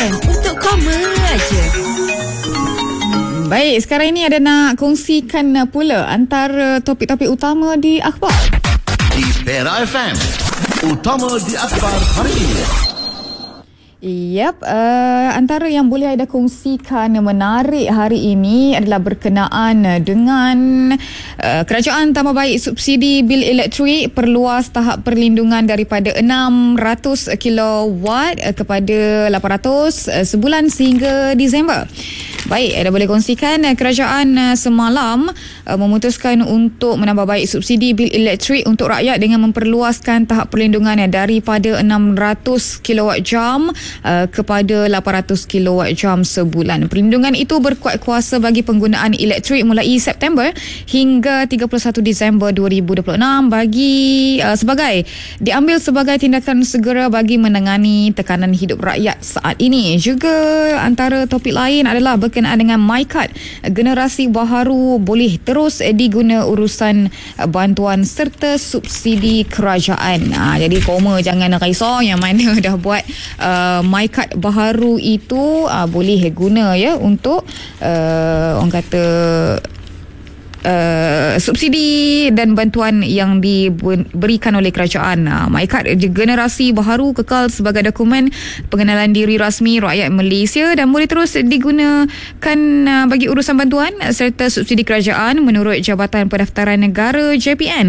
Untuk koma aja. Baik, sekarang ini ada nak kongsikan pula antara topik-topik utama di akhbar. Di Pera FM, utama di akhbar hari ini. Antara yang boleh ada kongsikan menarik hari ini adalah berkenaan dengan kerajaan tambah baik subsidi bil elektrik, perluas tahap perlindungan daripada 600 kilowatt kepada 800 sebulan sehingga Disember. Baik, dah boleh kongsikan kerajaan semalam memutuskan untuk menambah baik subsidi bil elektrik untuk rakyat dengan memperluaskan tahap perlindungan daripada 600 kilowatt jam kepada 800 kilowatt jam sebulan. Perlindungan itu berkuat kuasa bagi penggunaan elektrik mulai September hingga 31 Disember 2026 diambil sebagai tindakan segera bagi menangani tekanan hidup rakyat saat ini. Juga antara topik lain adalah berkenaan dengan MyKad. Generasi baharu boleh terus diguna urusan bantuan serta subsidi kerajaan. Jadi koma jangan risau yang mana dah buat MyKad baharu itu boleh guna ya untuk orang kata subsidi dan bantuan yang diberikan oleh kerajaan. MyKad generasi baharu kekal sebagai dokumen pengenalan diri rasmi rakyat Malaysia dan boleh terus digunakan bagi urusan bantuan serta subsidi kerajaan menurut Jabatan Pendaftaran Negara JPN.